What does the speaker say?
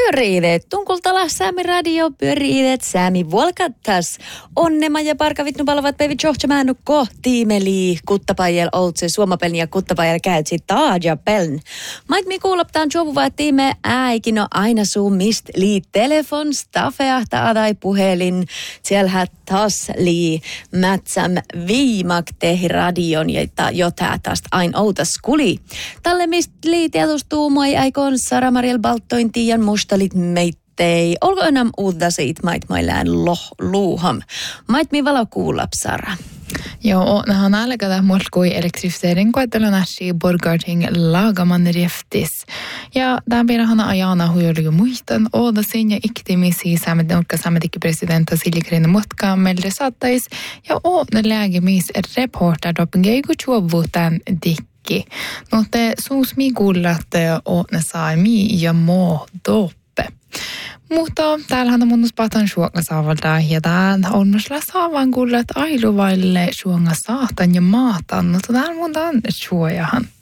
pyöriidet. Tunkultala Säämi radio pyöriidet Säämi volkattas. Onnema ja parkavitnu palavat päivit johtamäännu kohtiimeli kuttapajel outse suomapelni ja kuttapajel käytsi taaja peln. Mait mi kuuloptaan jovuva tiime äikino aina suu mist lii telefon stafeahta adai puhelin. Sielhä tas lii mätsäm viimak tehi radion jota tästä aina outas kuli. Tälle mist lii tietustuu moi aikon Sara Mariel Baltoin tiian mustalit meittei. Olko enää uutta siitä mait mailään luuham. Mait mi valo kuulap, Sara. Joo, nahan alkada mulkui elektrifisering koetelunasi Borgarting lagaman rieftis. Ja tämän pidähän ajana huijoli muistan oodasin ja iktimisi saametikki presidentti Silja Mutka meille saattais ja oona lääkemis reporterdopin eiku juovuutan dikki. No te suus mi kuulat oona saami ja doppe. Mutta täällähän on mun patan suonga saavalta ja täällä on myös saavan kuulet ailuvaille suonga saatan ja maatan. No täällä mun tämän suojahan.